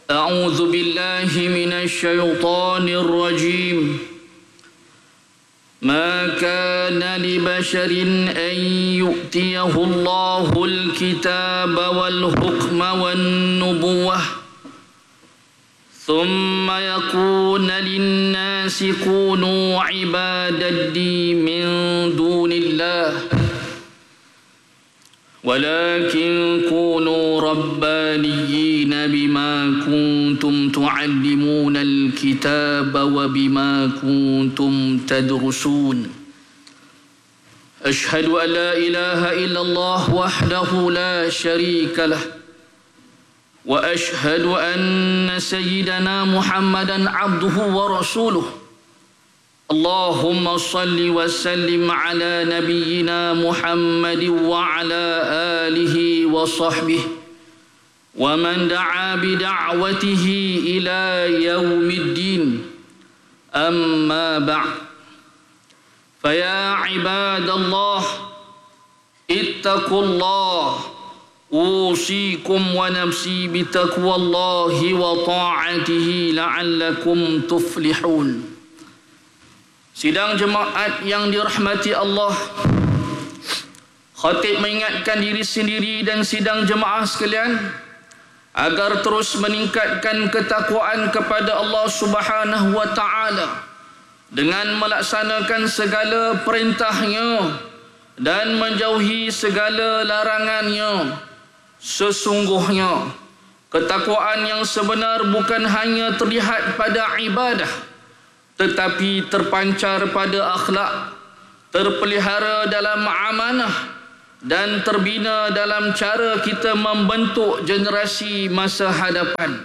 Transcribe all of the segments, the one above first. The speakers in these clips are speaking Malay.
أعوذ بالله من الشيطان الرجيم ما كان لبشر أن يؤتيه الله الكتاب والحكم والنبوة ثم يكون للناس كونوا عبادا لي من دون الله ولكن كونوا ربانيين بما كنتم تعلمون الكتاب وبما كنتم تدرسون أشهد أن لا إله إلا الله وحده لا شريك له وأشهد أن سيدنا محمدا عبده ورسوله اللهم صل وسلم على نبينا محمد وعلى آله وصحبه ومن دعا بدعوته إلى يوم الدين أما بعد فيا عباد الله اتقوا الله أوصيكم ونفسي بتقوى الله وطاعته لعلكم تفلحون. Sidang jemaat yang dirahmati Allah, khatib mengingatkan diri sendiri dan sidang jemaah sekalian agar terus meningkatkan ketakwaan kepada Allah Subhanahu wa taala dengan melaksanakan segala perintahnya dan menjauhi segala larangannya. Sesungguhnya ketakwaan yang sebenar bukan hanya terlihat pada ibadah, tetapi terpancar pada akhlak, terpelihara dalam amanah dan terbina dalam cara kita membentuk generasi masa hadapan.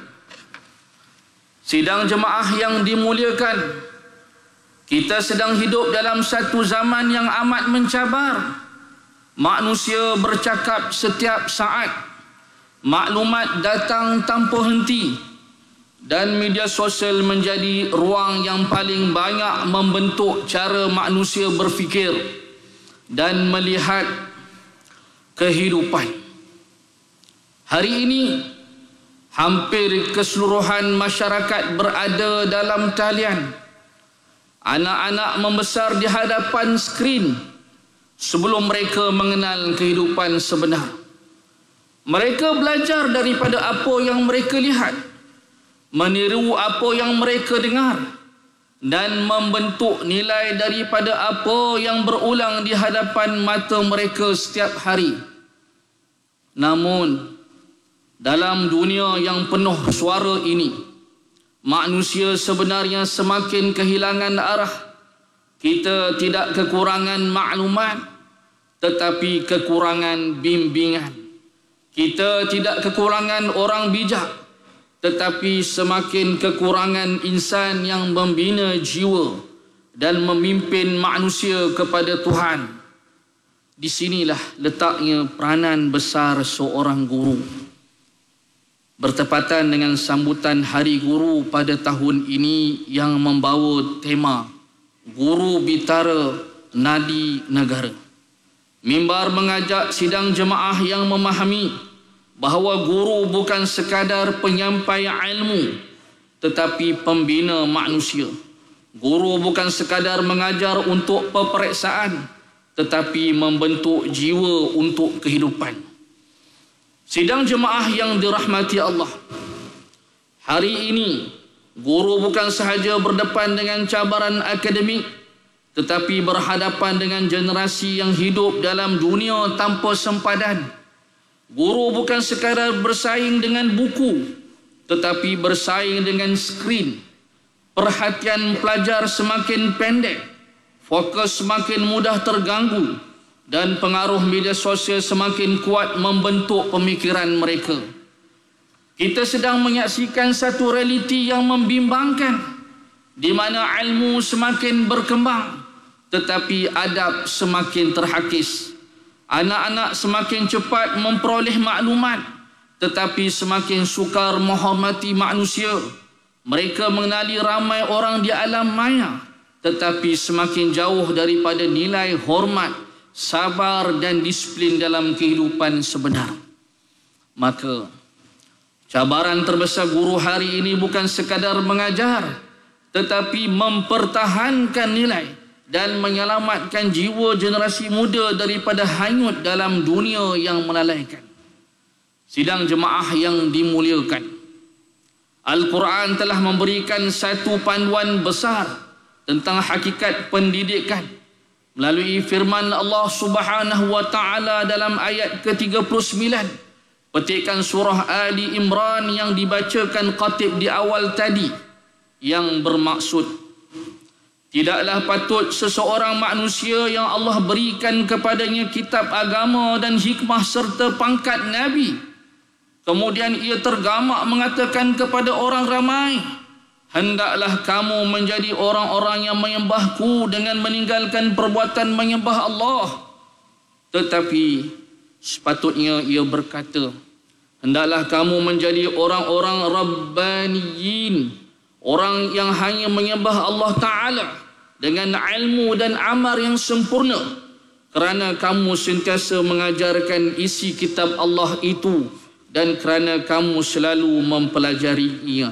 Sidang jemaah yang dimuliakan, kita sedang hidup dalam satu zaman yang amat mencabar. Manusia bercakap setiap saat, maklumat datang tanpa henti, dan media sosial menjadi ruang yang paling banyak membentuk cara manusia berfikir dan melihat kehidupan. Hari ini hampir keseluruhan masyarakat berada dalam talian. Anak-anak membesar di hadapan skrin sebelum mereka mengenal kehidupan sebenar. Mereka belajar daripada apa yang mereka lihat, meniru apa yang mereka dengar, dan membentuk nilai daripada apa yang berulang di hadapan mata mereka setiap hari. Namun, dalam dunia yang penuh suara ini, manusia sebenarnya semakin kehilangan arah. Kita tidak kekurangan maklumat, tetapi kekurangan bimbingan. Kita tidak kekurangan orang bijak, tetapi semakin kekurangan insan yang membina jiwa dan memimpin manusia kepada Tuhan. Di sinilah letaknya peranan besar seorang guru. Bertepatan dengan sambutan Hari Guru pada tahun ini yang membawa tema Guru Bitara Nadi Negara, mimbar mengajak sidang jemaah yang memahami bahawa guru bukan sekadar penyampai ilmu, tetapi pembina manusia. Guru bukan sekadar mengajar untuk peperiksaan, tetapi membentuk jiwa untuk kehidupan. Sidang jemaah yang dirahmati Allah, hari ini guru bukan sahaja berdepan dengan cabaran akademik, tetapi berhadapan dengan generasi yang hidup dalam dunia tanpa sempadan. Guru bukan sekadar bersaing dengan buku, tetapi bersaing dengan skrin. Perhatian pelajar semakin pendek, fokus semakin mudah terganggu, dan pengaruh media sosial semakin kuat membentuk pemikiran mereka. Kita sedang menyaksikan satu realiti yang membimbangkan, di mana ilmu semakin berkembang, tetapi adab semakin terhakis. Anak-anak semakin cepat memperoleh maklumat, tetapi semakin sukar menghormati manusia. Mereka mengenali ramai orang di alam maya, tetapi semakin jauh daripada nilai hormat, sabar dan disiplin dalam kehidupan sebenar. Maka, Cabaran terbesar guru hari ini bukan sekadar mengajar, tetapi mempertahankan nilai dan menyelamatkan jiwa generasi muda daripada hanyut dalam dunia yang melalaikan. Sidang jemaah yang dimuliakan, Al-Quran telah memberikan satu panduan besar tentang hakikat pendidikan melalui firman Allah Subhanahu wa taala dalam ayat ke-39, petikan surah Ali Imran yang dibacakan khatib di awal tadi, yang bermaksud, tidaklah patut seseorang manusia yang Allah berikan kepadanya kitab agama dan hikmah serta pangkat Nabi, kemudian ia tergamak mengatakan kepada orang ramai, hendaklah kamu menjadi orang-orang yang menyembahku dengan meninggalkan perbuatan menyembah Allah. Tetapi sepatutnya ia berkata, hendaklah kamu menjadi orang-orang Rabbaniyin, orang yang hanya menyembah Allah Ta'ala dengan ilmu dan amal yang sempurna, kerana kamu sentiasa mengajarkan isi kitab Allah itu dan kerana kamu selalu mempelajarinya.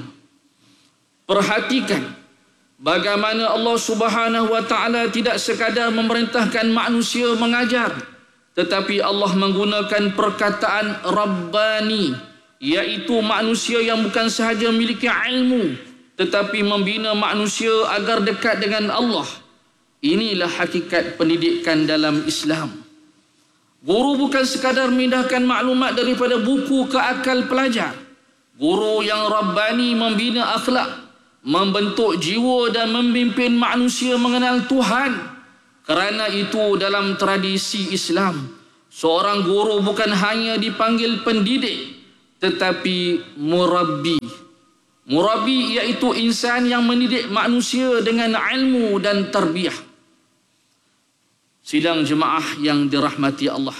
Perhatikan bagaimana Allah Subhanahu wa taala tidak sekadar memerintahkan manusia mengajar, tetapi Allah menggunakan perkataan Rabbani, iaitu manusia yang bukan sahaja memiliki ilmu tetapi membina manusia agar dekat dengan Allah. Inilah hakikat pendidikan dalam Islam. Guru bukan sekadar memindahkan maklumat daripada buku ke akal pelajar. Guru yang Rabbani membina akhlak, membentuk jiwa dan memimpin manusia mengenal Tuhan. Kerana itu dalam tradisi Islam, seorang guru bukan hanya dipanggil pendidik, tetapi murabbi. Murabbi iaitu insan yang mendidik manusia dengan ilmu dan tarbiyah. Sidang jemaah yang dirahmati Allah,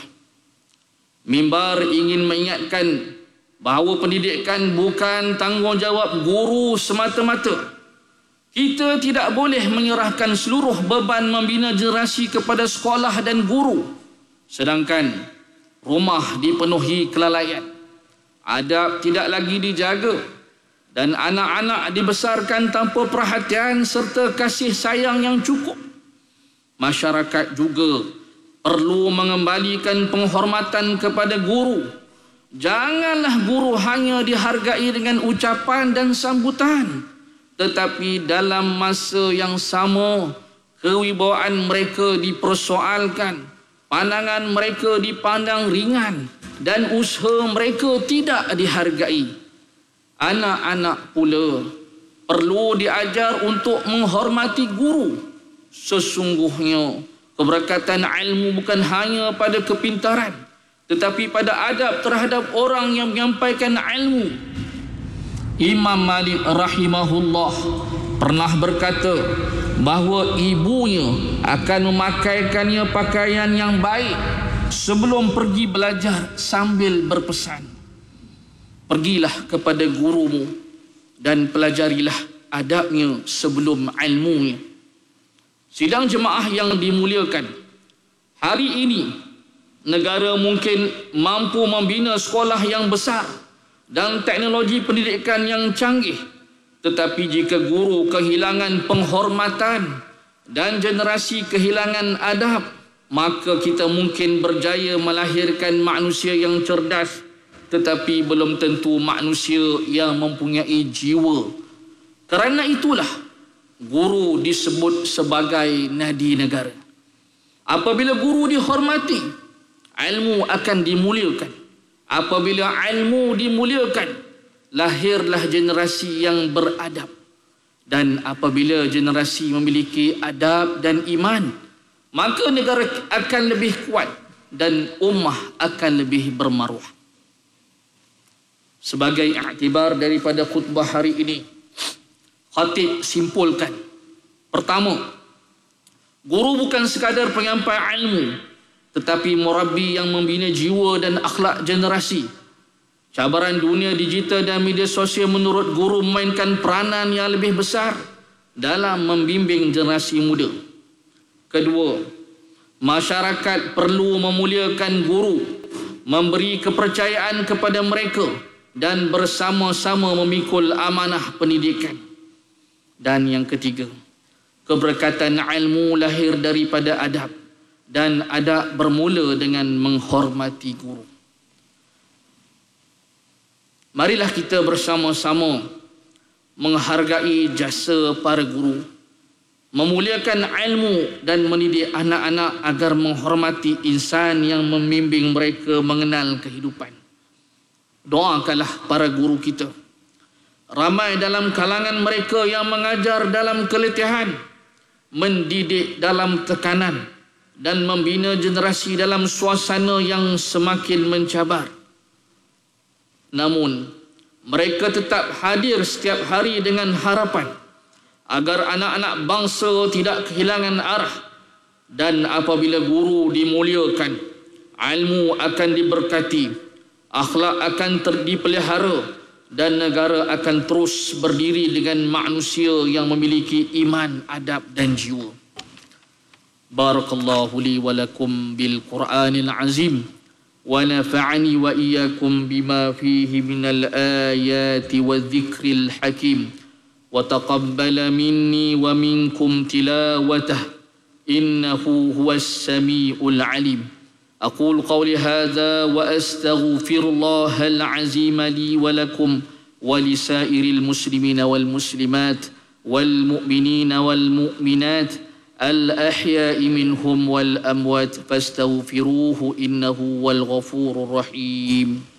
mimbar ingin mengingatkan bahawa pendidikan bukan tanggungjawab guru semata-mata. Kita tidak boleh menyerahkan seluruh beban membina generasi kepada sekolah dan guru, sedangkan rumah dipenuhi kelalaian, adab tidak lagi dijaga, dan anak-anak dibesarkan tanpa perhatian serta kasih sayang yang cukup. Masyarakat juga perlu mengembalikan penghormatan kepada guru. Janganlah guru hanya dihargai dengan ucapan dan sambutan, tetapi dalam masa yang sama kewibawaan mereka dipersoalkan, pandangan mereka dipandang ringan dan usaha mereka tidak dihargai. Anak-anak pula perlu diajar untuk menghormati guru. Sesungguhnya keberkatan ilmu bukan hanya pada kepintaran, tetapi pada adab terhadap orang yang menyampaikan ilmu. Imam Malik rahimahullah pernah berkata bahawa ibunya akan memakaikannya pakaian yang baik sebelum pergi belajar sambil berpesan, pergilah kepada gurumu dan pelajarilah adabnya sebelum ilmunya. Sidang jemaah yang dimuliakan, hari ini negara mungkin mampu membina sekolah yang besar dan teknologi pendidikan yang canggih, tetapi jika guru kehilangan penghormatan dan generasi kehilangan adab, maka kita mungkin berjaya melahirkan manusia yang cerdas, tetapi belum tentu manusia yang mempunyai jiwa. Kerana itulah guru disebut sebagai nadi negara. Apabila guru dihormati, ilmu akan dimuliakan. Apabila ilmu dimuliakan, lahirlah generasi yang beradab. Dan apabila generasi memiliki adab dan iman, maka negara akan lebih kuat dan ummah akan lebih bermaruah. Sebagai iktibar daripada khutbah hari ini, khatib simpulkan, pertama, guru bukan sekadar penyampai ilmu, tetapi murabbi yang membina jiwa dan akhlak generasi. Cabaran dunia digital dan media sosial menurut guru memainkan peranan yang lebih besar dalam membimbing generasi muda. Kedua, masyarakat perlu memuliakan guru, memberi kepercayaan kepada mereka dan bersama-sama memikul amanah pendidikan. Dan yang ketiga, keberkatan ilmu lahir daripada adab, dan adab bermula dengan menghormati guru. Marilah kita bersama-sama menghargai jasa para guru, memuliakan ilmu dan mendidik anak-anak agar menghormati insan yang membimbing mereka mengenal kehidupan. Doakanlah para guru kita. Ramai dalam kalangan mereka yang mengajar dalam keletihan, mendidik dalam tekanan, dan membina generasi dalam suasana yang semakin mencabar. Namun, mereka tetap hadir setiap hari dengan harapan agar anak-anak bangsa tidak kehilangan arah, dan apabila guru dimuliakan, ilmu akan diberkati, akhlak akan dipelihara, dan negara akan terus berdiri dengan manusia yang memiliki iman, adab dan jiwa. Barakallahu li wa lakum bil Qur'anil azim wa nafa'ani wa iyyakum bima fihi minal ayati wa dhikril hakim wa taqabbala minni wa minkum tilawatah innahu huwas samiul alim. أقول قولي هذا وأستغفر الله العظيم لي ولكم ولسائر المسلمين والمسلمات والمؤمنين والمؤمنات الأحياء منهم والأموات فاستغفروه إنه هو الغفور الرحيم.